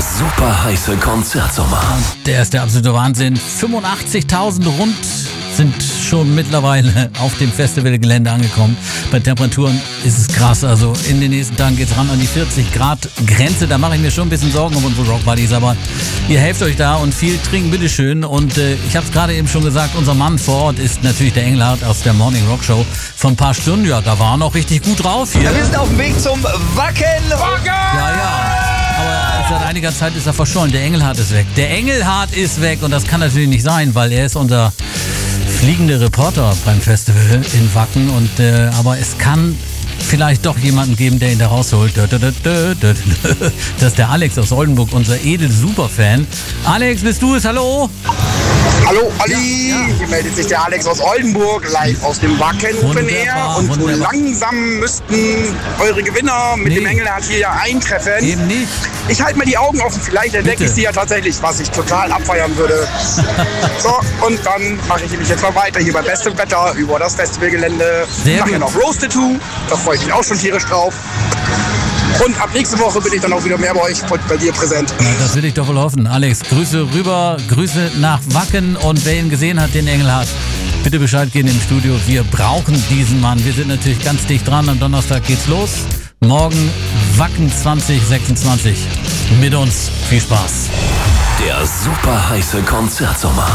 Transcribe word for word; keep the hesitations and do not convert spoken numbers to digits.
super heiße Konzertsommer. Der ist der absolute Wahnsinn. fünfundachtzigtausend rund sind schon mittlerweile auf dem Festivalgelände angekommen. Bei Temperaturen ist es krass. Also in den nächsten Tagen geht es ran an die vierzig Grad Grenze. Da mache ich mir schon ein bisschen Sorgen um unsere Rockbuddies. Aber ihr helft euch da und viel trinken, bitteschön. Und äh, ich habe es gerade eben schon gesagt, unser Mann vor Ort ist natürlich der Engelhardt aus der Morning Rock Show. Vor ein paar Stunden, ja, da war er noch richtig gut drauf hier. Ja, wir sind auf dem Weg zum Wacken. Wacken! Ja, ja. Aber seit einiger Zeit ist er verschollen. Der Engelhardt ist weg. Der Engelhardt ist weg. Und das kann natürlich nicht sein, weil er ist unser fliegende Reporter beim Festival in Wacken. Und, äh, aber es kann vielleicht doch jemanden geben, der ihn da rausholt. Das ist der Alex aus Oldenburg, unser edel-Superfan. Alex, bist du es? Hallo? Hallo Ali, Ja, ja. hier meldet sich der Alex aus Oldenburg, live aus dem Wacken Open Air. Und so wunderbar. langsam müssten eure Gewinner mit Nee. dem Engelhardt hier ja eintreffen. Eben nicht. Ich halte mir die Augen offen, vielleicht entdecke Bitte. ich sie ja tatsächlich, was ich total abfeiern würde. So, und dann mache ich nämlich jetzt mal weiter hier bei bestem Wetter über das Festivalgelände. Sehr Nachher gut. noch Roasted to, da freue ich mich auch schon tierisch drauf. Und ab nächste Woche bin ich dann auch wieder mehr bei euch, bei dir präsent. Na, das will ich doch wohl hoffen. Alex, Grüße rüber, Grüße nach Wacken. Und wer ihn gesehen hat, den Engelhardt, bitte Bescheid geben im Studio. Wir brauchen diesen Mann. Wir sind natürlich ganz dicht dran. Am Donnerstag geht's los. Morgen Wacken zwanzig sechsundzwanzig. Mit uns. Viel Spaß. Der super heiße Konzertsommer.